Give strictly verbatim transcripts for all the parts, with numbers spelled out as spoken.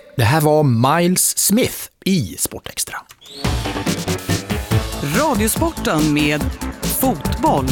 Det här var Miles Smith i Sportextra. Radiosporten med fotboll.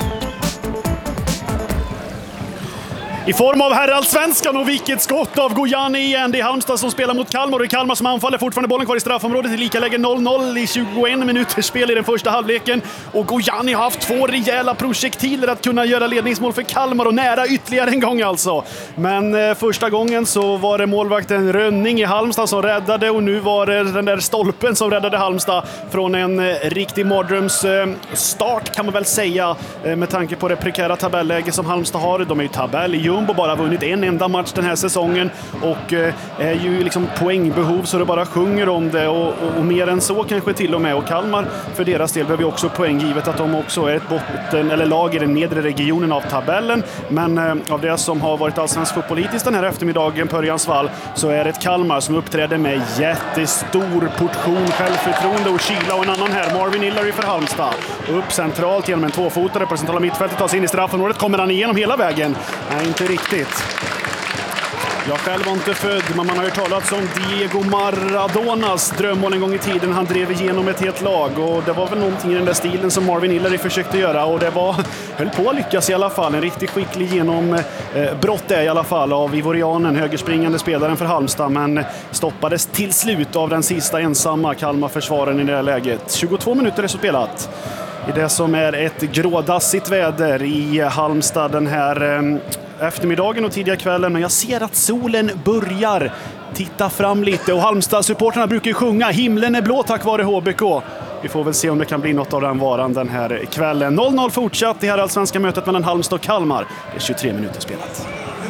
I form av herrallsvenskan och vilket skott av Gojani igen. Det är Halmstad som spelar mot Kalmar och Kalmar som anfaller. Fortfarande bollen kvar i straffområdet i lika läge noll noll i tjugoen minuters spel i den första halvleken. Och Gojani har haft två rejäla projektiler att kunna göra ledningsmål för Kalmar och nära ytterligare en gång alltså. Men eh, första gången så var det målvakten Rönning i Halmstad som räddade och nu var det den där stolpen som räddade Halmstad från en eh, riktig mardröms eh, start kan man väl säga eh, med tanke på det prekära tabelläge som Halmstad har. De är ju tabell i Jumbo, bara vunnit en enda match den här säsongen och eh, är ju liksom poängbehov så det bara sjunger om det och, och, och mer än så kanske till och med. Och Kalmar för deras del behöver ju också poäng givet att de också är ett botten eller lag i den nedre regionen av tabellen. Men eh, av det som har varit allsvensk fotpolitiskt den här eftermiddagen på Örjansvall så är det ett Kalmar som uppträder med jättestor portion självförtroende och kyla och en annan här, Marvin Hillary för Halmstad. Upp centralt genom en tvåfotare på centrala mittfältet, tar sig in i straffområdet, kommer han igenom hela vägen? Nej, inte riktigt. Jag själv var inte född, men man har ju talat om Diego Maradonas drömmål en gång i tiden. Han drev igenom ett helt lag och det var väl någonting i den där stilen som Marvin Hillary försökte göra och det var, höll på att lyckas i alla fall. En riktigt skicklig genom eh, brott är i alla fall av Ivorianen, högerspringande spelaren för Halmstad, men stoppades till slut av den sista ensamma Kalmar-försvaren i det här läget. tjugotvå minuter är så spelat i det som är ett grådassigt väder i Halmstad den här eh, eftermiddagen och tidiga kvällen, men jag ser att solen börjar titta fram lite och Halmstad-supporterna brukar ju sjunga himlen är blå tack vare H B K. Vi får väl se om det kan bli något av den varan den här kvällen. noll noll fortsatt det här allsvenska mötet mellan Halmstad och Kalmar. Det är tjugotre minuter spelat.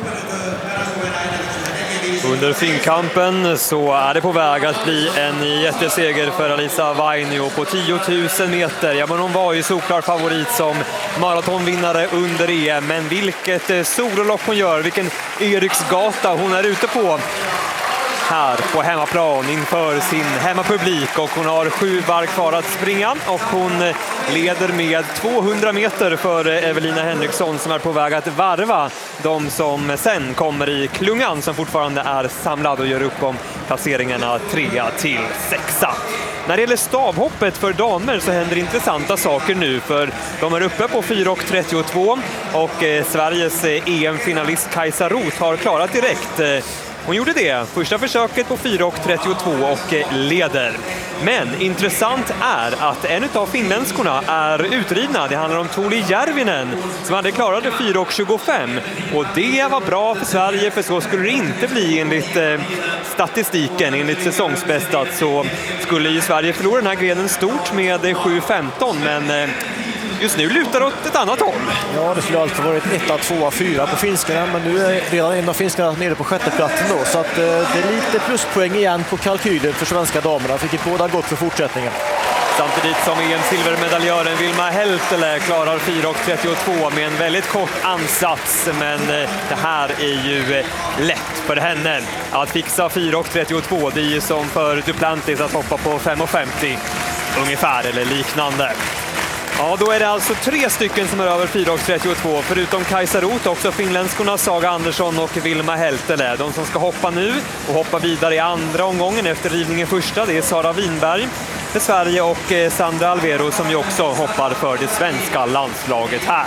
Under finkampen så är det på väg att bli en jätteseger för Alisa Vainio på tio tusen meter. Ja, men hon var ju såklart favorit som maratonvinnare under E M. Men vilket sololopp hon gör, vilken Eriksgata hon är ute på här på hemmaplan inför sin hemmapublik. Och hon har sju varv kvar att springa och hon leder med tvåhundra meter för Evelina Henriksson som är på väg att varva de som sen kommer i klungan som fortfarande är samlad och gör upp om placeringarna tre till sexa. När det gäller stavhoppet för damer så händer intressanta saker nu, för de är uppe på fyra trettiotvå och eh, Sveriges E M-finalist Kajsa Roth har klarat direkt. Hon gjorde det första försöket på fyra trettiotvå och leder. Men intressant är att en av finländskorna är utridna. Det handlar om Tuuli Järvinen som hade klarat fyra tjugofem. Och det var bra för Sverige, för så skulle det inte bli enligt eh, statistiken. Enligt säsongsbästat så skulle ju Sverige förlora den här grenen stort med sju femton. Men eh, just nu lutar det åt ett annat håll. Ja, det skulle alltid varit ett, två, fyra på finskarna, men nu är redan en av finskarna nere på sjätteplatsen då, så att, eh, det är lite pluspoäng igen på kalkylen för svenska damerna, vilket båda gott för fortsättningen. Samtidigt som E M-silvermedaljören Vilma Heltele klarar fyra trettiotvå med en väldigt kort ansats, men eh, det här är ju eh, lätt för henne att fixa fyra trettiotvå. Det är ju som för Duplantis att hoppa på fem femtio ungefär eller liknande. Ja, då är det alltså tre stycken som är över fyra trettiotvå, förutom Kajsa Roth, också finländskorna Saga Andersson och Vilma Heltele. De som ska hoppa nu och hoppa vidare i andra omgången efter rivningen första, det är Sara Winberg för Sverige och Sandra Alvero som ju också hoppar för det svenska landslaget här.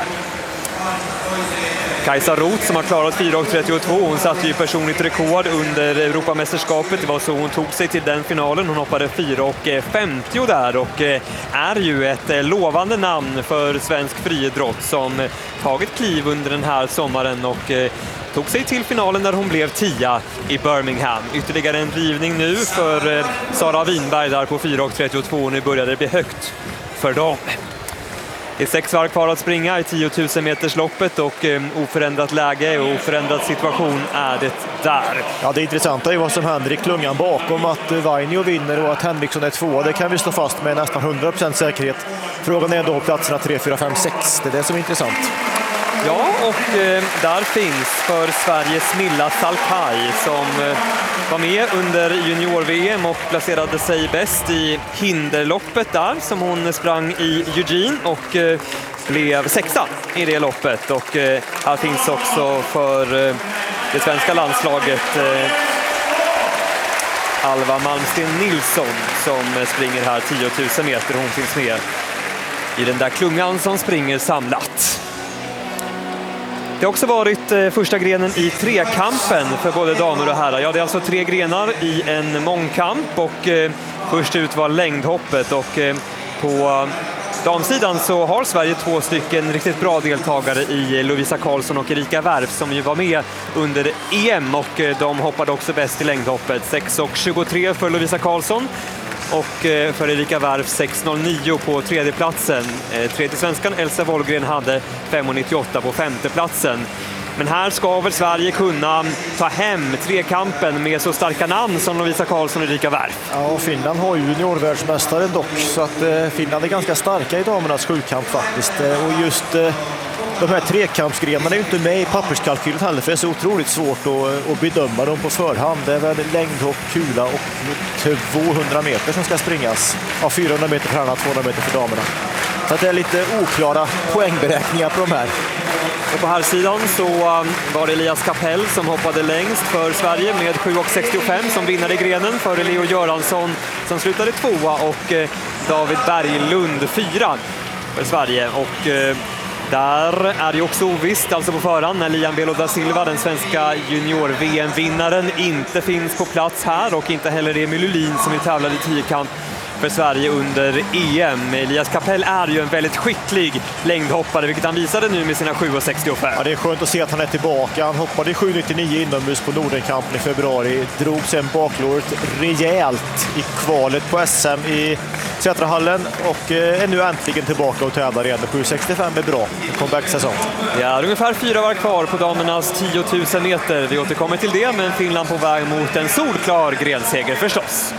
Kajsa Roth som har klarat fyra trettiotvå, hon satte ju personligt rekord under Europamästerskapet. Det var så hon tog sig till den finalen. Hon hoppade fyra femtio där och är ju ett lovande namn för svensk friidrott som tagit kliv under den här sommaren och tog sig till finalen där hon blev tia i Birmingham. Ytterligare en drivning nu för Sara Winberg där på fyra trettiotvå. Nu började det bli högt för dem. Det är sex varv kvar att springa i tio tusen meters loppet och eh, oförändrat läge och oförändrad situation är det där. Ja, det intressanta är vad som händer i klungan bakom, att Vainio vinner och att Henriksson är två. Det kan vi stå fast med nästan hundra procent säkerhet. Frågan är då platserna tre, fyra, fem, sex. Det är det som är intressant. Ja, och eh, där finns för Sveriges Milla Salkai som eh, var med under junior-V M och placerade sig bäst i hinderloppet där som hon sprang i Eugene och eh, blev sexa i det loppet. Och eh, här finns också för eh, det svenska landslaget eh, Alva Malmsten Nilsson som springer här tio tusen meter. Hon finns med i den där klungan som springer samlat. Det har också varit eh, första grenen i trekampen för både damer och herrar. Ja, det är alltså tre grenar i en mångkamp och eh, först ut var längdhoppet och eh, på damsidan så har Sverige två stycken riktigt bra deltagare i Lovisa Karlsson och Erika Wärf som ju var med under E M och eh, de hoppade också bäst i längdhoppet. sex tjugotre för Lovisa Karlsson och för Erika Wärf sex noll nio på tredjeplatsen. Tredje svenskan Elsa Wollgren hade fem nittioåtta på femteplatsen. Men här ska väl Sverige kunna ta hem trekampen med så starka namn som Lovisa Karlsson och Erika Wärf. Ja, Finland har ju juniorvärldsmästare dock, så att eh, Finland är ganska starka i damernas sjukamp faktiskt. Eh, och just eh, de här trekampsgrenarna är ju inte med i papperskalkylen heller, för det är så otroligt svårt att, att bedöma dem på förhand. Det är väl längdhopp, kula och tvåhundra meter som ska springas. Ja, fyrahundra meter för herrarna, tvåhundra meter för damerna. Så att det är lite oklara poängberäkningar på de här. Och på här sidan så var det Elias Kapell som hoppade längst för Sverige med sju sextiofem som vinnare i grenen före Leo Göransson som slutade tvåa och David Berglund fyra för Sverige. Och där är det också ovisst, alltså på förhand, när Lian Belo da Silva, den svenska junior-V M-vinnaren, inte finns på plats här och inte heller Emil Lulin som vi tävlade i tiokamp för Sverige under E M. Elias Kapell är ju en väldigt skicklig längdhoppare, vilket han visade nu med sina sju sextiofem. Ja, det är skönt att se att han är tillbaka. Han hoppade i sju nittionio inomhus på Nordenkampen i februari. Drog sen baklåret rejält i kvalet på S M i Sätrahallen och är nu äntligen tillbaka och tävlar igen. sju sextiofem är bra. Comeback-säsong. Det är ungefär fyra var kvar på damernas tio tusen meter. Vi återkommer till det, men Finland på väg mot en solklar grenseger förstås.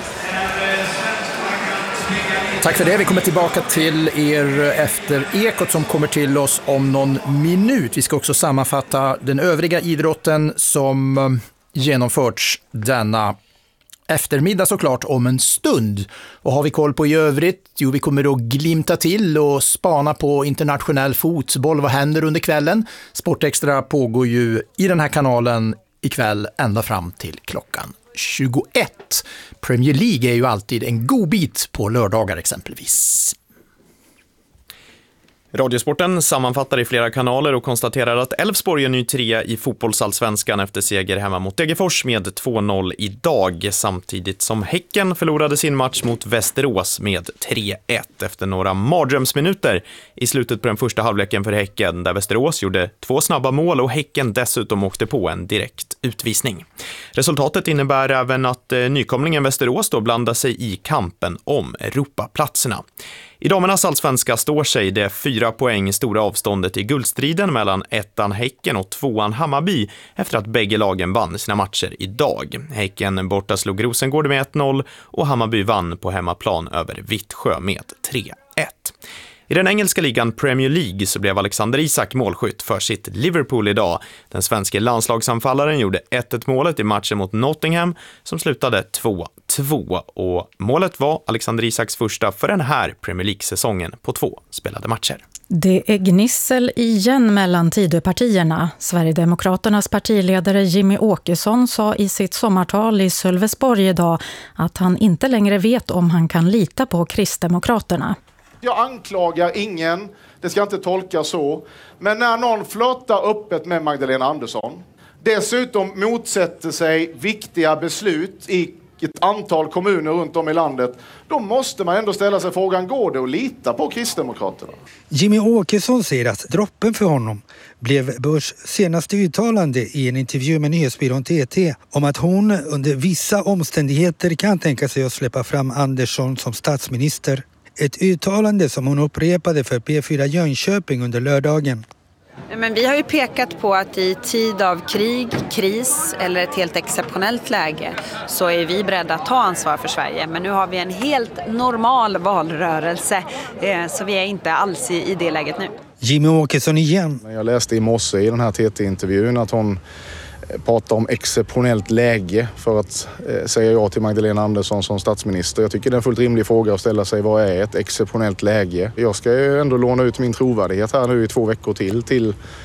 Tack för det. Vi kommer tillbaka till er efter Ekot som kommer till oss om någon minut. Vi ska också sammanfatta den övriga idrotten som genomförts denna eftermiddag såklart om en stund. Och har vi koll på i övrigt? Jo, vi kommer då glimta till och spana på internationell fotboll. Vad händer under kvällen? Sportextra pågår ju i den här kanalen ikväll ända fram till klockan tjugoett. Premier League är ju alltid en god bit på lördagar exempelvis. Radiosporten sammanfattar i flera kanaler och konstaterar att Elfsborg är ny trea i fotbollsallsvenskan efter seger hemma mot Degerfors med två noll idag, samtidigt som Häcken förlorade sin match mot Västerås med tre ett efter några mardrömsminuter i slutet på den första halvleken för Häcken, där Västerås gjorde två snabba mål och Häcken dessutom åkte på en direkt utvisning. Resultatet innebär även att eh, nykomlingen Västerås då blandar sig i kampen om Europaplatserna. I damernas allsvenska står sig det fyra poäng stora avståndet i guldstriden mellan ettan Häcken och tvåan Hammarby efter att bägge lagen vann sina matcher idag. Häcken borta slog Rosengård med ett noll och Hammarby vann på hemmaplan över Vittsjö med tre ett. I den engelska ligan Premier League så blev Alexander Isak målskytt för sitt Liverpool idag. Den svenska landslagsanfallaren gjorde ett ett målet i matchen mot Nottingham som slutade två två. Och målet var Alexander Isaks första för den här Premier League-säsongen på två spelade matcher. Det är gnissel igen mellan Tidöpartierna. Sverigedemokraternas partiledare Jimmy Åkesson sa i sitt sommartal i Sölvesborg idag att han inte längre vet om han kan lita på Kristdemokraterna. Jag anklagar ingen, det ska inte tolkas så. Men när någon flörtar öppet med Magdalena Andersson, dessutom motsätter sig viktiga beslut i ett antal kommuner runt om i landet, då måste man ändå ställa sig frågan, går det att lita på Kristdemokraterna? Jimmy Åkesson säger att droppen för honom blev Börs senaste uttalande i en intervju med nyhetsbyrån T T om att hon under vissa omständigheter kan tänka sig att släppa fram Andersson som statsminister. Ett uttalande som hon upprepade för P fyra Jönköping under lördagen. Men vi har ju pekat på att i tid av krig, kris eller ett helt exceptionellt läge så är vi beredda att ta ansvar för Sverige. Men nu har vi en helt normal valrörelse så vi är inte alls i det läget nu. Jimmy Åkesson igen. Jag läste i morse i den här T T-intervjun att hon pratar om exceptionellt läge för att eh, säga ja till Magdalena Andersson som statsminister. Jag tycker det är en fullt rimlig fråga att ställa sig, vad är ett exceptionellt läge? Jag ska ju ändå låna ut min trovärdighet här nu i två veckor till till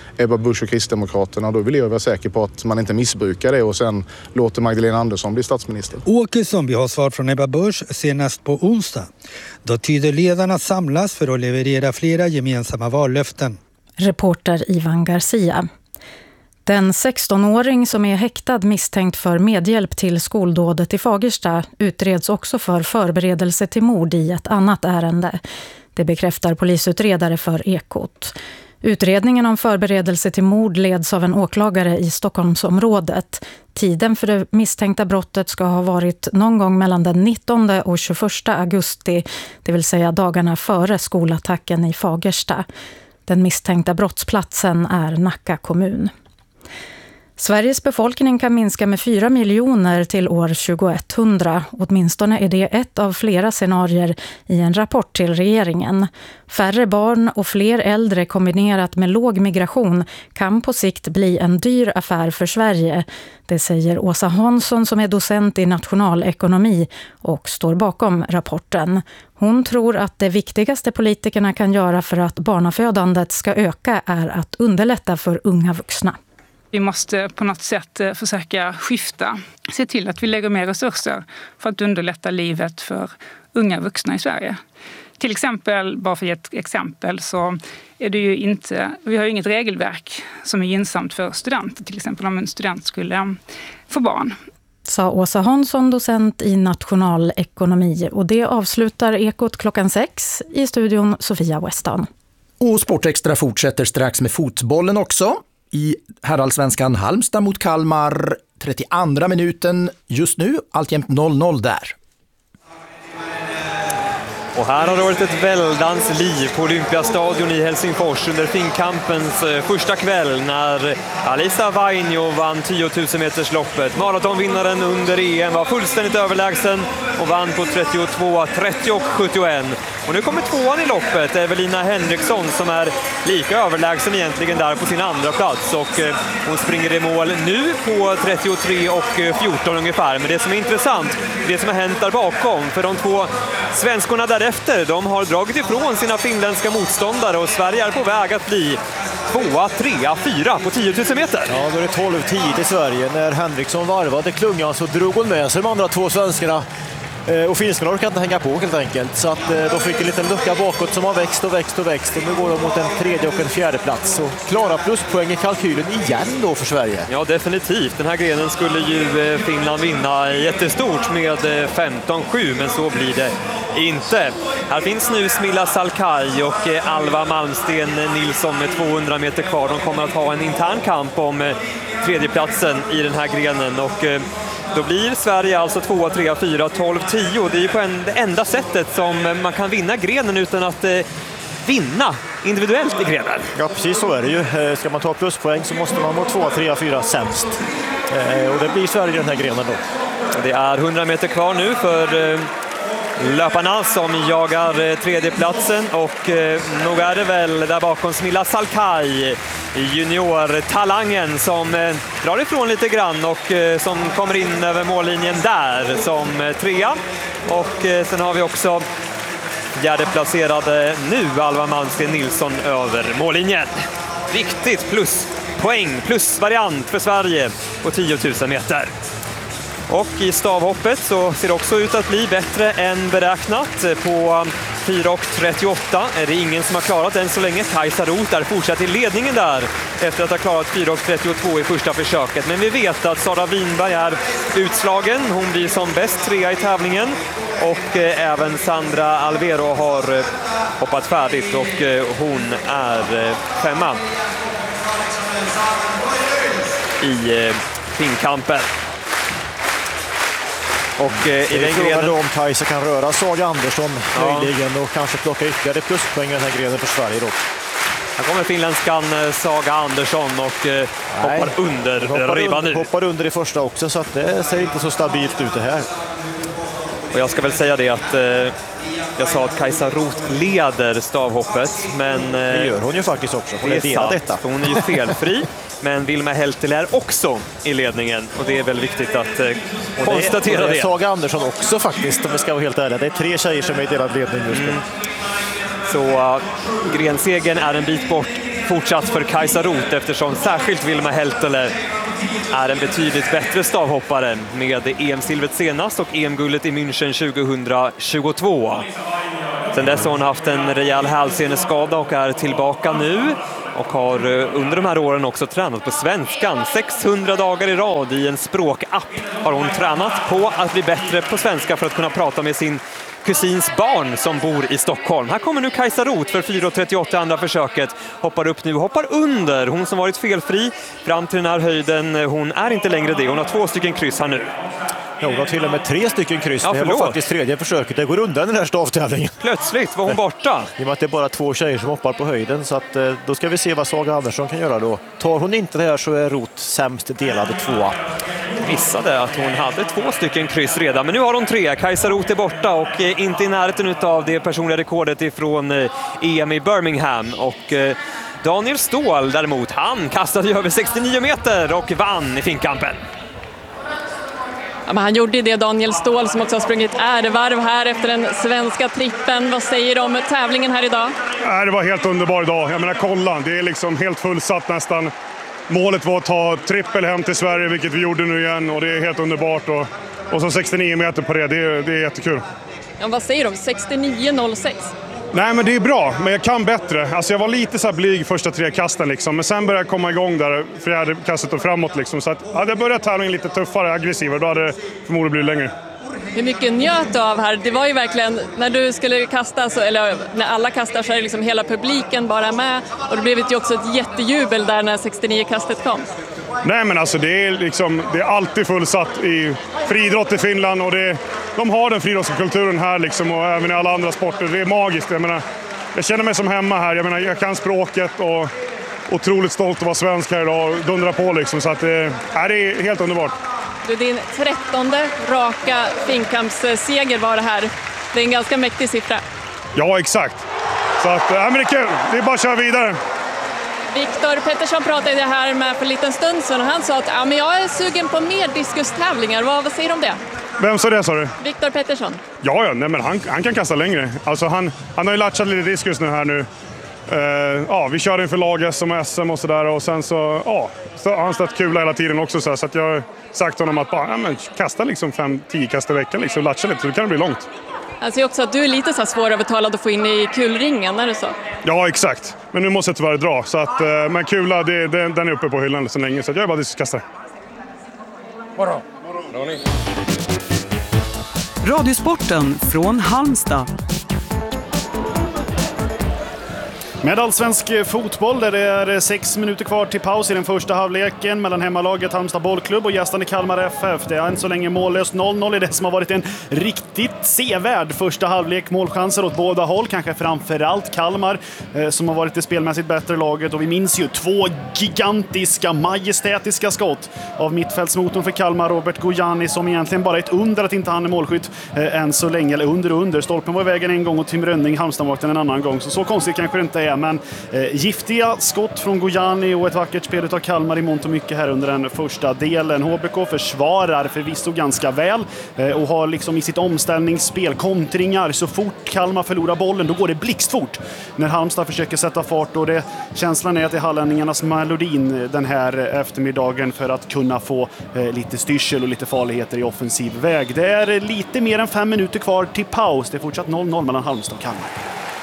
Ebba Busch och Kristdemokraterna. Då vill jag vara säker på att man inte missbrukar det och sen låter Magdalena Andersson bli statsminister. Åkesson vill ha svar från Ebba Busch senast på onsdag. Då tyder ledarna samlas för att leverera flera gemensamma vallöften. Reporter Ivan Garcia. Den sextonåring som är häktad misstänkt för medhjälp till skoldådet i Fagersta utreds också för förberedelse till mord i ett annat ärende. Det bekräftar polisutredare för Ekot. Utredningen om förberedelse till mord leds av en åklagare i Stockholmsområdet. Tiden för det misstänkta brottet ska ha varit någon gång mellan den nittonde och tjugoförsta augusti, det vill säga dagarna före skolattacken i Fagersta. Den misstänkta brottsplatsen är Nacka kommun. Sveriges befolkning kan minska med fyra miljoner till år tjugoetthundra. Åtminstone är det ett av flera scenarier i en rapport till regeringen. Färre barn och fler äldre kombinerat med låg migration kan på sikt bli en dyr affär för Sverige. Det säger Åsa Hansson som är docent i nationalekonomi och står bakom rapporten. Hon tror att det viktigaste politikerna kan göra för att barnafödandet ska öka är att underlätta för unga vuxna. Vi måste på något sätt försöka skifta, se till att vi lägger mer resurser för att underlätta livet för unga vuxna i Sverige. Till exempel, bara för ett exempel, så är det ju inte, vi har ju inget regelverk som är gynnsamt för studenter, till exempel om en student skulle få barn. Sa Åsa Hansson, docent i nationalekonomi, och det avslutar Ekot klockan sex. I studion Sofia Weston. Och Sportextra fortsätter strax med fotbollen också. I herrallsvenskan Halmstad mot Kalmar, trettioandra minuten just nu, alltjämt noll noll där. Och här har det varit ett väldans liv på Olympiastadion i Helsingfors under Finnkampens första kväll när Alisa Vainio vann tio tusen meters loppet. Maratonvinnaren under E M var fullständigt överlägsen och vann på trettiotvå trettio och sjuttioett. Och nu kommer tvåan i loppet, Evelina Henriksson, som är lika överlägsen egentligen där på sin andra plats. Och eh, hon springer i mål nu på trettiotre och fjorton ungefär. Men det som är intressant, det som har hänt där bakom, för de två svenskorna därefter, de har dragit ifrån sina finländska motståndare och Sverige är på väg att bli tvåa, trea, fyra på tio tusen meter. Ja, då är det tolv tio till Sverige. När Henriksson varvade klungan så drog hon med sig de andra två svenskarna. Och finskarna orkar inte hänga på helt enkelt. Så att de fick en liten lucka bakåt som har växt och växt och växt. Och nu går de mot en tredje och en fjärde plats. Så klara pluspoäng i kalkylen igen då för Sverige. Ja, definitivt. Den här grenen skulle ju Finland vinna jättestort med femton sju, men så blir det inte. Här finns nu Smilla Salkai och Alva Malmsten Nilsson med tvåhundra meter kvar. De kommer att ha en intern kamp om tredjeplatsen i den här grenen. Och då blir Sverige alltså två, tre, fyra, tolv, tio. Det är ju på en, det enda sättet som man kan vinna grenen utan att eh, vinna individuellt i grenen. Ja, precis så är det ju. Ska man ta pluspoäng så måste man vara två, tre, fyra sämst. Eh, och det blir Sverige i den här grenen då. Det är hundra meter kvar nu för eh, löparna som jagar eh, tredjeplatsen. Och eh, nog är det väl där bakom Smilla Salkai, juniortalangen, som eh, drar ifrån lite grann och eh, som kommer in över mållinjen där som eh, trea. Och eh, sen har vi också fjärdeplacerade nu Alva Malmsten Nilsson över mållinjen. Viktigt plus poäng, plus variant för Sverige på tio tusen meter. Och i stavhoppet så ser det också ut att bli bättre än beräknat. På fyra trettioåtta är det ingen som har klarat än så länge. Kajsa Roth är fortsatt i ledningen där efter att ha klarat fyra trettiotvå i första försöket. Men vi vet att Sara Winberg är utslagen. Hon blir som bäst trea i tävlingen. Och eh, även Sandra Alvero har eh, hoppat färdigt och eh, hon är eh, femma i eh, Finnkampen. Och eh, i den grenen om Kajsa kan röra Saga Andersson ja. möjligen och kanske plocka ytterligare pluspoäng i den här grenen för Sverige då. Här kommer finländskan Saga Andersson och eh, hoppar under hoppar ribban nu. Hoppar under i första också, så att det ser inte så stabilt ut det här. Och jag ska väl säga det att eh, jag sa att Kajsa Roth leder stavhoppet, men eh, det gör hon ju faktiskt också. Hon det är delad detta. För hon är ju felfri. Men Vilma Heltel är också i ledningen och det är väl viktigt att eh, konstatera det. Och det är Saga Andersson också faktiskt, om vi ska vara helt ärliga. Det är tre tjejer som är i delad ledning just nu. Mm. Så uh, grensegen är en bit bort fortsatt för Kajsa Roth eftersom särskilt Vilma Heltele är en betydligt bättre stavhoppare med E M-silvret senast och E M-guldet i München tjugohundratjugotvå. Sen dess har hon haft en rejäl hälseneskada och är tillbaka nu och har under de här åren också tränat på svenskan. sexhundra dagar i rad i en språkapp har hon tränat på att bli bättre på svenska för att kunna prata med sin kusins barn som bor i Stockholm. Här kommer nu Kajsa Roth för fyra trettioåtta andra försöket. Hoppar upp nu, hoppar under. Hon som varit felfri fram till den här höjden. Hon är inte längre det. Hon har två stycken kryss här nu. Ja, hon har till och med tre stycken kryss. Ja, det var faktiskt tredje försöket. Det går undan den här stavtävlingen. Plötsligt var hon borta. I och med att det är bara två tjejer som hoppar på höjden. Så att, då ska vi se vad Saga Andersson kan göra då. Tar hon inte det här så är Roth sämst delade tvåa. Missade att hon hade två stycken kryss redan. Men nu har hon tre. Kajsa Roth är borta och inte i närheten av det personliga rekordet ifrån E M i Birmingham. Och Daniel Ståhl däremot, han kastade över sextionio meter och vann i finkampen. Ja, men han gjorde det, Daniel Ståhl, som också har sprungit ärevarv här efter den svenska trippen. Vad säger du om tävlingen här idag? Ja, det var helt underbar idag. Jag menar, kolla, det är liksom helt fullsatt nästan. Målet var att ta trippel hem till Sverige, vilket vi gjorde nu igen, och det är helt underbart. Och, och så sextionio meter på det, det är, det är jättekul. Ja, vad säger du om sextionio noll sex? Nej, men det är bra, men jag kan bättre. Alltså jag var lite så här blyg första tre kasten liksom, men sen började jag komma igång där fjärde kastet och framåt liksom. Så att hade jag börjat tävlingen lite tuffare, aggressivare, då hade det förmodligen blivit längre. Hur mycket njöt du av här? Det var ju verkligen, när du skulle kasta, så, eller när alla kastar, så är det liksom hela publiken bara med. Och det blev ju också ett jättejubel där när sextionio-kastet kom. Nej, men alltså det är, liksom, det är alltid fullsatt i friidrott i Finland. Och det, de har den friidrottskulturen här liksom, och även i alla andra sporter. Det är magiskt. Jag menar, jag känner mig som hemma här. Jag menar, jag kan språket och otroligt stolt att vara svensk här idag och dundra på liksom. Så att det, äh, det är helt underbart. Du, din trettonde raka finkampsseger var det här. Det är en ganska mäktig siffra. Ja, exakt. Så att, äh, men det är kul. Det är bara att köra vidare. Viktor Pettersson pratade jag här med för en liten stund sedan och han sa att ja, men jag är sugen på mer diskustävlingar. Vad, vad säger du om det? Vem sa det, sa du? Viktor Pettersson. Ja, ja nej, men han, han kan kasta längre. Alltså, han, han har ju latchat lite diskus nu här nu. Uh, ja, vi kör inför lag S M och S M och sådär. Och sen så, ja, så har han stått kula hela tiden också. Så, så att jag har sagt honom att bara, ja, men, kasta liksom fem tio kast i veckan. Liksom, latcha lite, så det kan bli långt. Jag ser också att du är lite så svårövertalad att få in i kulringen, är det så? Ja, exakt. Men nu måste jag tyvärr dra. Så att, men kula, det, det, den är uppe på hyllan så länge. Så jag är bara diskuskastare. Morgon. Radiosporten från Halmstad. Med allsvensk fotboll där det är sex minuter kvar till paus i den första halvleken mellan hemmalaget Halmstad bollklubb och gästande Kalmar F F. Det är än så länge mållöst noll noll i det som har varit en riktigt sevärd första halvlek. Målchanser åt båda håll, kanske framförallt Kalmar eh, som har varit det spelmässigt bättre laget. Och vi minns ju två gigantiska, majestätiska skott av mittfältsmotorn för Kalmar, Robert Gojani, som egentligen bara är ett under att inte han är målskytt eh, än så länge. Eller under och under. Stolpen var i vägen en gång och Tim Rönning, Halmstadmålvakten, en annan gång. Så så konstigt kanske det inte är. Men eh, giftiga skott från Gojani och ett vackert spel av Kalmar i mångt och mycket här under den första delen. H B K försvarar förvisso ganska väl eh, och har liksom i sitt omställningsspel kontringar. Så fort Kalmar förlorar bollen, då går det blixtfort när Halmstad försöker sätta fart. Och det, känslan är att det är hallänningarnas melodin den här eftermiddagen för att kunna få eh, lite styrsel och lite farligheter i offensiv väg. Det är lite mer än fem minuter kvar till paus. Det är fortsatt noll noll mellan Halmstad och Kalmar.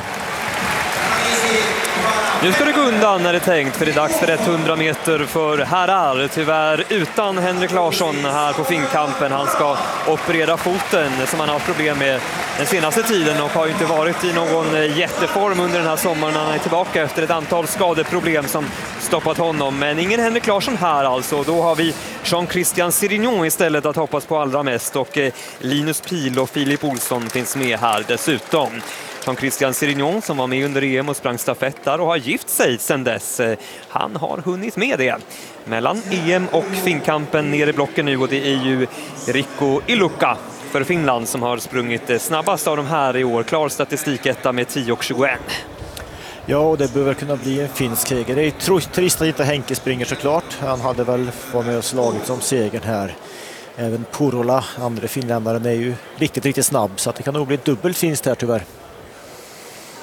Nu ska det gå undan när det är tänkt, för det är dags för hundra meter för herrar. Tyvärr utan Henrik Larsson här på finkampen. Han ska operera foten som han har problem med den senaste tiden och har inte varit i någon jätteform under den här sommaren. Han är tillbaka efter ett antal skadeproblem som stoppat honom. Men ingen Henrik Larsson här alltså. Då har vi Jean-Christian Sirignon istället att hoppas på allra mest. Och Linus Pil och Filip Olsson finns med här dessutom. Jean-Christian Sirignon som var med under E M och sprang stafettar och har gift sig sedan dess. Han har hunnit med det. Mellan E M och finkampen ner i blocken nu, och det är ju Rico Ilukka för Finland som har sprungit snabbast av de här i år. Klar statistik etta med tio tjugoett. Ja, och det behöver kunna bli en finsk seger. Det är trist att inte Henke springer såklart. Han hade väl varit med och slagit som segern här. Även Purola, andra finländaren, är ju riktigt, riktigt snabb. Så att det kan nog bli dubbelt finst här tyvärr.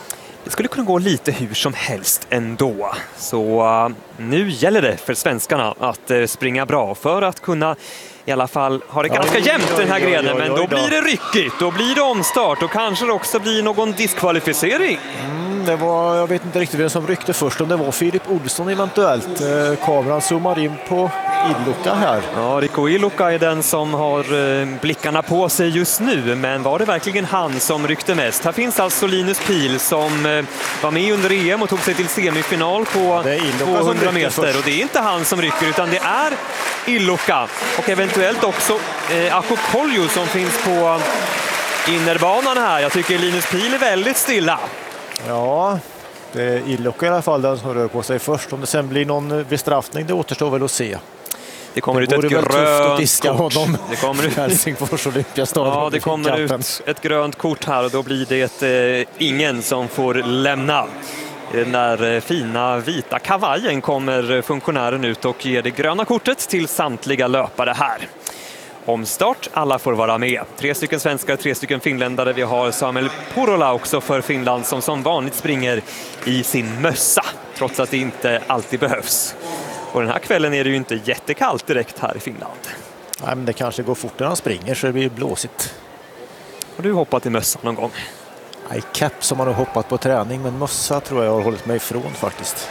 det skulle kunna gå lite hur som helst ändå. Så uh, nu gäller det för svenskarna att uh, springa bra för att kunna i alla fall ha det ganska oj, jämnt oj, den här oj, grenen. oj, oj, Men oj, då då. blir det ryckigt, då blir det omstart och kanske det också blir någon diskvalificering. Mm, det var, jag vet inte riktigt vem som ryckte först, om det var Filip Olsson eventuellt. Eh, kameran zoomar in på Ilukka här. Ja, Rico Ilukka är den som har eh, blickarna på sig just nu, men var det verkligen han som ryckte mest? Här finns alltså Linus Pihl som eh, var med under E M och tog sig till semifinal på tvåhundra meter, och det är inte han som rycker utan det är Ilukka och eventuellt också eh, Aku Kolju som finns på innerbanan här. Jag tycker Linus Pihl är väldigt stilla. Ja, det är Ilukka i alla fall den som rör på sig först. Om det sen blir någon bestraffning, det återstår väl att se. Det kommer det ut ett grönt att diska kort. Honom. Det kommer ut Helsingfors Olympiastadion. Ja, det kommer ut ett grönt kort här och då blir det eh, ingen som får lämna. I den där fina vita kavajen kommer funktionären ut och ger det gröna kortet till samtliga löpare här. Omstart, alla får vara med. Tre stycken svenskar, tre stycken finländare. Vi har Samuel Purola också för Finland som som vanligt springer i sin mössa, trots att det inte alltid behövs. Och den här kvällen är det ju inte jättekallt direkt här i Finland. Nej, men det kanske går fort när han springer så det blir blåsigt. Har du hoppat i mössa någon gång? Nej, kepp som man har hoppat på träning, men mössa tror jag har hållit mig ifrån faktiskt.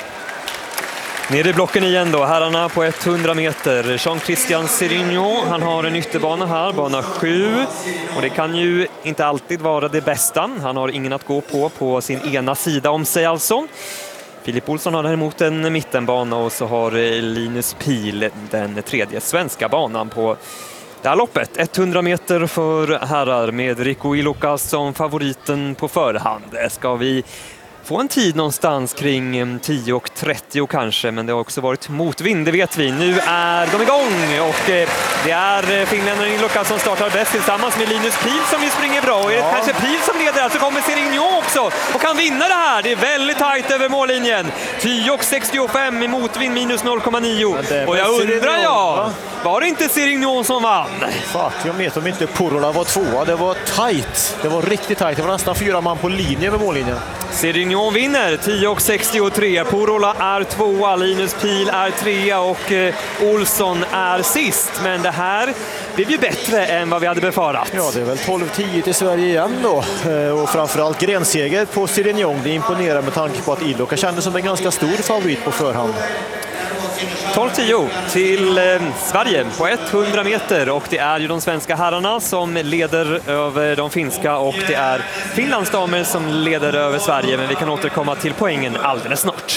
Nere i blocken igen då, herrarna på hundra meter. Jean-Christian Sirignon, han har en ytterbana här, bana sju. Och det kan ju inte alltid vara det bästa. Han har ingen att gå på på sin ena sida om sig alltså. Filip Olsson har däremot en mittenbana och så har Linus Pihl den tredje svenska banan på det här loppet. hundra meter för herrar med Rico Ilukka som favoriten på förhand. Ska vi få en tid någonstans kring tio och trettio kanske, men det har också varit motvind, det vet vi. Nu är de igång och det är finländaren Ilukka som startar bäst tillsammans med Linus Pihl som ju springer bra. Och är det ja. kanske Pihl som leder, så kommer Sirignon också och kan vinna det här. Det är väldigt tajt över mållinjen. tio och sextiofem i motvind, minus noll komma nio. Och jag undrar, ja, var det inte Sirignon som vann? Fuck, jag vet om inte Purola var tvåa. Det var tajt. Det var riktigt tajt. Det var nästan fyra man på linje över mållinjen. Sirignon vinner tio och sextiotre. Purola är tvåa, Linus Pihl är trea och eh, Olsson är sist. Men det här blev ju bättre än vad vi hade befarat. Ja, det är väl tolv tio till Sverige igen då. Och framförallt grenseger på Sirignon. Det imponerar med tanke på att Ilukka kändes som en ganska stor favorit på förhand. tolv tio till eh, Sverige på hundra meter och det är ju de svenska herrarna som leder över de finska och det är Finlands damer som leder över Sverige, men vi kan återkomma till poängen alldeles snart.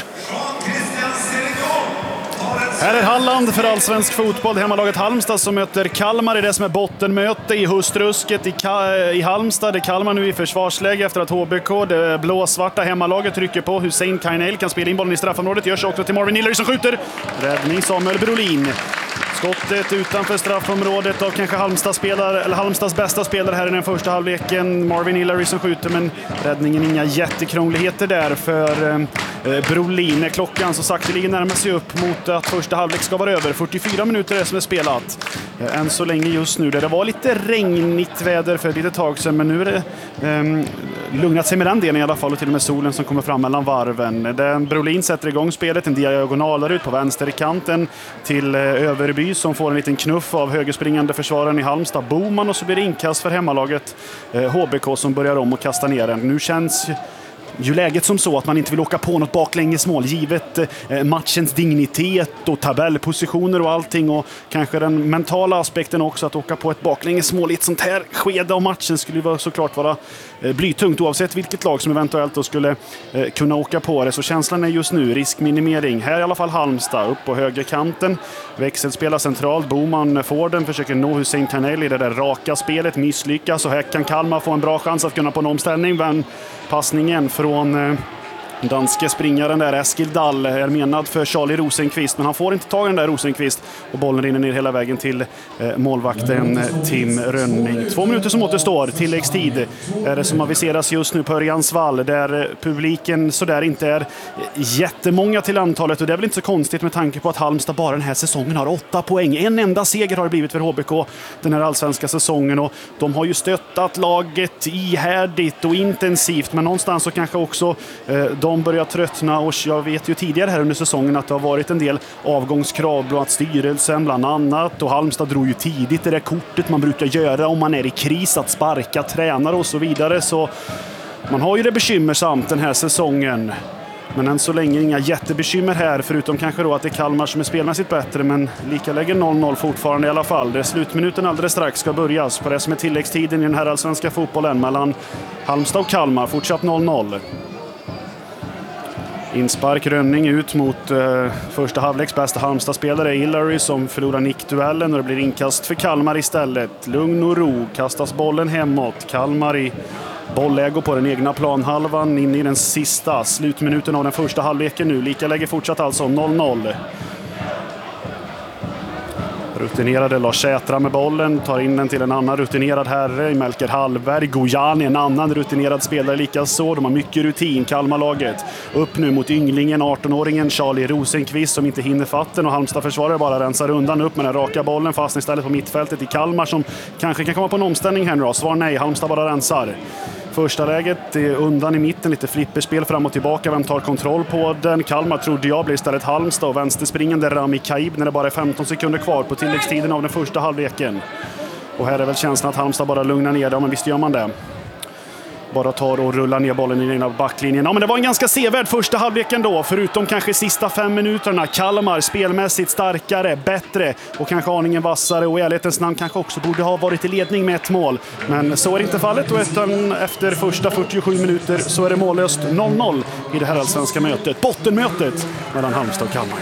Här är Halland för allsvensk fotboll. Hemmalaget Halmstad som möter Kalmar i det som är bottenmöte i hustrusket i, Ka- i Halmstad. Det är Kalmar nu i försvarsläge efter att H B K, det blåsvarta hemmalaget, trycker på. Hussein Kainel kan spela in bollen i straffområdet. Görs också till Marvin Hiller som skjuter. Räddning Samuel Brolin. Skottet utanför straffområdet av kanske Halmstads, spelare, eller Halmstads bästa spelare här i den första halvleken. Marvin Hillary som skjuter, men räddningen inga jättekrångligheter där för eh, Brolin. Klockan så sakteligen närmar sig upp mot att första halvlek ska vara över. fyrtiofyra minuter är som är spelat. Eh, än så länge just nu. Där det var lite regnigt väder för ett litet tag sedan, men nu är det eh, lugnat sig med den delen i alla fall, och till och med solen som kommer fram mellan varven. Den Brolin sätter igång spelet, en diagonalare ut på vänsterkanten till eh, Överby som får en liten knuff av högerspringande försvararen i Halmstad, Boman, och så blir det inkast för hemmalaget eh, H B K som börjar om och kastar ner den. Nu känns ju läget som så att man inte vill åka på något baklängesmål givet eh, matchens dignitet och tabellpositioner och allting, och kanske den mentala aspekten också, att åka på ett baklängesmål i ett sånt här skede av matchen skulle ju såklart vara eh, blytungt oavsett vilket lag som eventuellt då skulle eh, kunna åka på det. Så känslan är just nu riskminimering. Här i alla fall Halmstad upp på högerkanten. Växelspela centralt. Boman får den, försöker nå Hussein Kainel i det där raka spelet, misslyckas, och här kan Kalmar få en bra chans att kunna på en omställning. Men passningen från Danske springaren där, Eskil Dahl, är menad för Charlie Rosenqvist, men han får inte tag i den där Rosenqvist och bollen rinner ner hela vägen till eh, målvakten Tim Rönning. Två minuter som återstår, tilläggstid är det som aviseras just nu på Örjansvall, där publiken så där inte är jättemånga till antalet, och det är väl inte så konstigt med tanke på att Halmstad bara den här säsongen har åtta poäng. En enda seger har det blivit för H B K den här allsvenska säsongen, och de har ju stöttat laget ihärdigt och intensivt, men någonstans så kanske också eh, de börjar tröttna, och jag vet ju tidigare här under säsongen att det har varit en del avgångskrav bland annat styrelsen bland annat, och Halmstad drog ju tidigt det där kortet man brukar göra om man är i kris, att sparka tränare och så vidare, så man har ju det bekymmersamt den här säsongen. Men än så länge inga jättebekymmer här, förutom kanske då att det är Kalmar som är spelmässigt bättre, men lika lägger noll noll fortfarande i alla fall. Det är slutminuten alldeles strax ska börjas på det som är tilläggstiden i den här allsvenska fotbollen mellan Halmstad och Kalmar. Fortsatt noll noll. Inspark Rönning ut mot eh, första halvleks bästa Halmstad-spelare Hillary som förlorar nickduellen, och det blir inkast för Kalmar istället. Lugn och ro, kastas bollen hemåt. Kalmar i bollägo på den egna planhalvan in i den sista slutminuten av den första halvleken nu. Lika läge fortsatt alltså noll noll. Rutinerade Lars Sätra med bollen, tar in den till en annan rutinerad herre, Melker Hallberg. Gojani, en annan rutinerad spelare lika så. De har mycket rutin, Kalmarlaget. Upp nu mot ynglingen, arton-åringen Charlie Rosenqvist som inte hinner fatten, och Halmstad försvarare bara rensar undan upp med den raka bollen, fast istället på mittfältet i Kalmar som kanske kan komma på en omställning här nu då. Svar nej, Halmstad bara rensar. Första läget är undan i mitten, lite flipperspel fram och tillbaka. Vem tar kontroll på den? Kalmar trodde jag blir istället Halmstad, och vänsterspringande Rami Kaib när det bara är femton sekunder kvar på tilläggstiden av den första halvleken. Och här är väl känslan att Halmstad bara lugnar ner det, men visst gör man det. Bara tar och rullar ner bollen i den ena backlinjen. Ja, men det var en ganska sevärd första halvleken då, förutom kanske sista fem minuterna. Kalmar spelmässigt starkare, bättre och kanske aningen vassare, och i ärlighetens namn kanske också borde ha varit i ledning med ett mål. Men så är inte fallet, och efter första fyrtiosju minuter så är det mållöst noll noll i det här allsvenska mötet. Bottenmötet mellan Halmstad och Kalmar.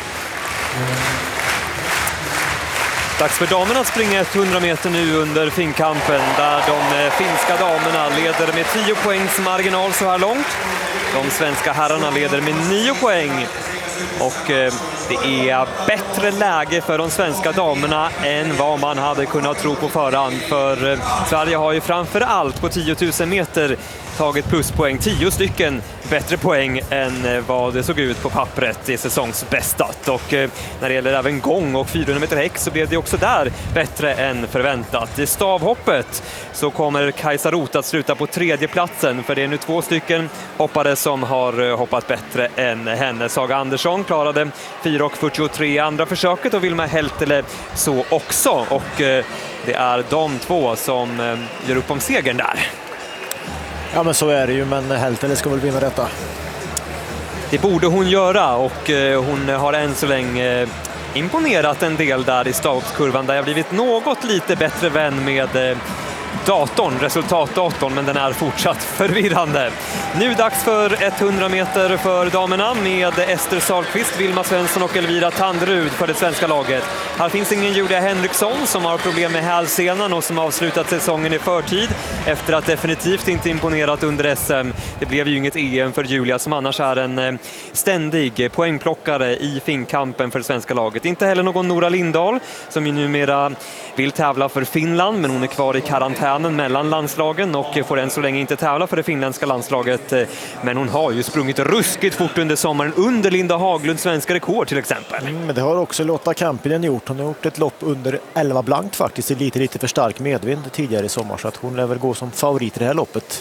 Dags för damerna att springa hundra meter nu under finkampen, där de finska damerna leder med tio poängs marginal så här långt. De svenska herrarna leder med nio poäng. Och eh, det är bättre läge för de svenska damerna än vad man hade kunnat tro på förhand. För eh, Sverige har ju framför allt på tio tusen meter tagit pluspoäng, tio stycken bättre poäng än vad det såg ut på pappret i säsongsbästat. Och eh, när det gäller även gång och fyrahundra meter häck så blev det också där bättre än förväntat. I stavhoppet så kommer Kajsa Roth att sluta på tredje platsen, för det är nu två stycken hoppare som har hoppat bättre än henne. Saga Andersson klarade fyra fyrtiotre andra försöket, och Vilma Heltele så också. Och eh, det är de två som eh, gör upp om segern där. Ja, men så är det ju, men Heltele ska väl vinna detta. Det borde hon göra, och eh, hon har än så länge eh, imponerat en del där i stavhoppskurvan, där jag blivit något lite bättre vän med eh, datorn, resultatdatorn, men den är fortsatt förvirrande. Nu dags för hundra meter för damerna med Ester Sahlqvist, Vilma Svensson och Elvira Tanderud för det svenska laget. Här finns ingen Julia Henriksson som har problem med hälsenan och som avslutat säsongen i förtid efter att definitivt inte imponerat under S M. Det blev ju inget E M för Julia, som annars är en ständig poängplockare i finkampen för det svenska laget. Inte heller någon Nora Lindahl som ju numera vill tävla för Finland, men hon är kvar i karantänen mellan landslagen och får än så länge inte tävla för det finländska landslaget. Men hon har ju sprungit ruskigt fort under sommaren, under Linda Haglunds svenska rekord till exempel. Mm, men det har också Lotta Kampinen gjort. Hon har gjort ett lopp under elva blankt faktiskt, i lite, lite för stark medvind tidigare i sommar, så att hon lär väl gå som favorit i det här loppet.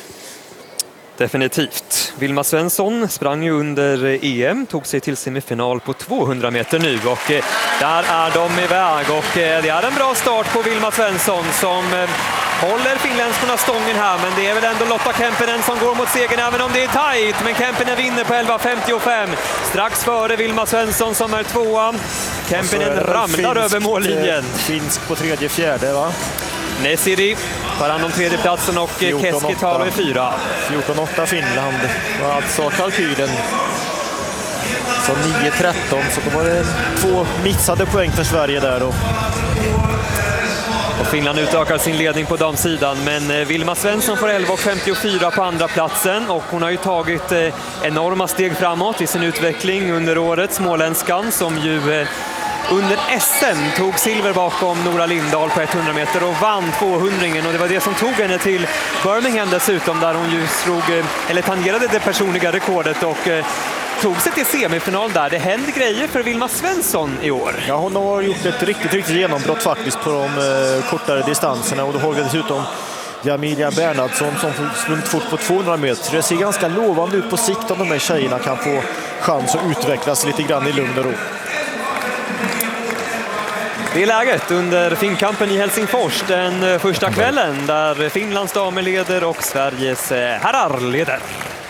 Definitivt. Vilma Svensson sprang ju under E M, tog sig till semifinal på tvåhundra meter nu, och där är de iväg, och det är en bra start på Vilma Svensson som håller finländskorna stången här, men det är väl ändå Lotta Kempinen som går mot segern även om det är tajt, men Kempinen vinner på elva femtiofem, strax före Vilma Svensson som är tvåa. Kempinen ramlar finsk, över mållinjen. Finsk på tredje fjärde, va? Nesiri tar hand om tredjeplatsen, och Keskitalo är fyra. fjorton åtta Finland var alltså kalkylen. Så nio tretton, så då var det två missade poäng för Sverige där. Och Och Finland utökar sin ledning på damsidan, men Vilma Svensson får elva femtiofyra på andra platsen och hon har ju tagit enorma steg framåt i sin utveckling under året, småländskan som ju under S M tog silver bakom Nora Lindahl på hundra meter och vann tvåhundringen, och det var det som tog henne till Birmingham dessutom, där hon ju slog, eller tangerade det personliga rekordet och tog sig till semifinal där. Det händer grejer för Vilma Svensson i år. Ja, hon har gjort ett riktigt, riktigt genombrott faktiskt på de eh, kortare distanserna, och då har vi dessutom Jamilia Bernhardsson som sprungit fort på tvåhundra meter. Det ser ganska lovande ut på sikt om de här tjejerna kan få chans att utvecklas lite grann i lugn och ro. Det är läget under finkampen i Helsingfors den första kvällen där Finlands damer leder och Sveriges herrar leder.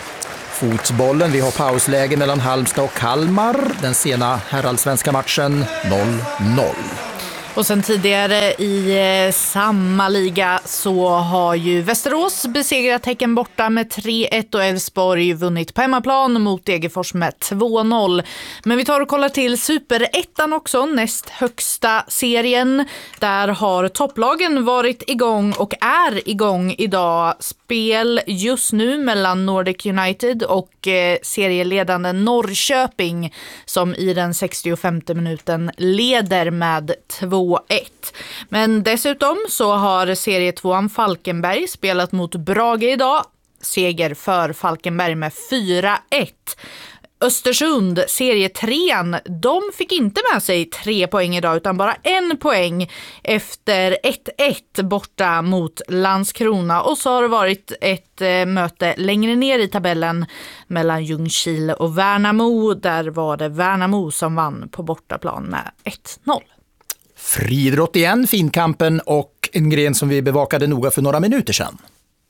Fotbollen, vi har pausläge mellan Halmstad och Kalmar. Den sena herrallsvenska matchen noll noll. Och sen tidigare i samma liga så har ju Västerås besegrat Häcken borta med tre ett och Elfsborg vunnit på hemmaplan mot Degerfors med två noll. Men vi tar och kollar till Superettan också, näst högsta serien. Där har topplagen varit igång och är igång idag. Spel just nu mellan Nordic United och eh, serieledande Norrköping som i den sextiofemte minuten leder med två ett. Men dessutom så har serietvåan Falkenberg spelat mot Brage idag. Seger för Falkenberg med fyra ett. Östersund, serietrean, de fick inte med sig tre poäng idag utan bara en poäng efter ett ett borta mot Landskrona. Och så har det varit ett eh, möte längre ner i tabellen mellan Ljungskile och Värnamo. Där var det Värnamo som vann på bortaplan med ett noll. Friidrott igen, finkampen och en gren som vi bevakade noga för några minuter sedan.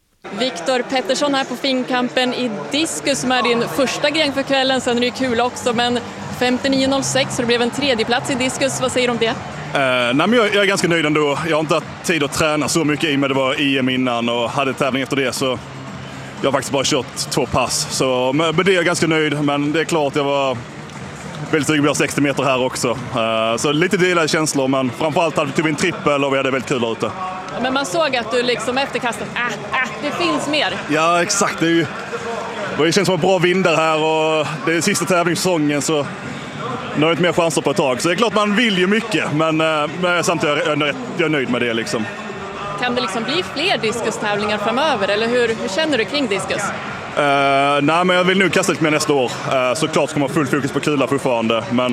Viktor Pettersson här på finkampen i diskus som är din första gren för kvällen. Sen är det kul också, men femtionio noll sex så det blev en tredje plats i diskus. Vad säger du om det? Uh, nej, men jag, jag är ganska nöjd ändå. Jag har inte haft tid att träna så mycket i och med det var E M innan och hade tävling efter det, så jag har faktiskt bara kört två pass. Så med det är jag ganska nöjd, men det är klart jag var väldigt sugen på sextio meter här också. Uh, så lite delade känslor, men framförallt hade vi en trippel och vi hade väldigt kul där ute. Men man såg att du liksom efter kastet, äh, äh, det finns mer. Ja, exakt. Det, är ju, det känns som en bra vindar här och det är sista tävlingssäsongen, så nu har jag inte mer chanser på ett tag. Så det är klart man vill ju mycket, men, men samtidigt är jag, jag är nöjd med det. Liksom. Kan det liksom bli fler diskustävlingar framöver, eller hur, hur känner du kring diskus? Uh, nej, men jag vill nu kasta lite mer nästa år. Uh, såklart ska man ha full fokus på kulan fortfarande, men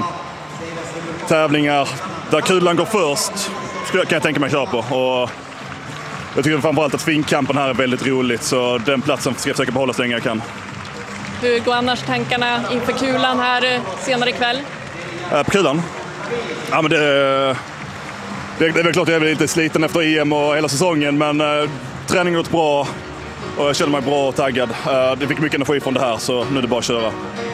tävlingar där kulan går först kan jag tänka mig att köra på. Och jag tycker framförallt att finkampen här är väldigt roligt, så den platsen ska jag försöka behålla så länge jag kan. Hur går annars tankarna inför kulan här senare ikväll? Uh, på kulan? Ja, men det, det, det är väl klart att jag är lite sliten efter E M och hela säsongen, men uh, träningen har gått bra och jag känner mig bra och taggad. Uh, det fick mycket energi från det här, så nu är det bara att köra.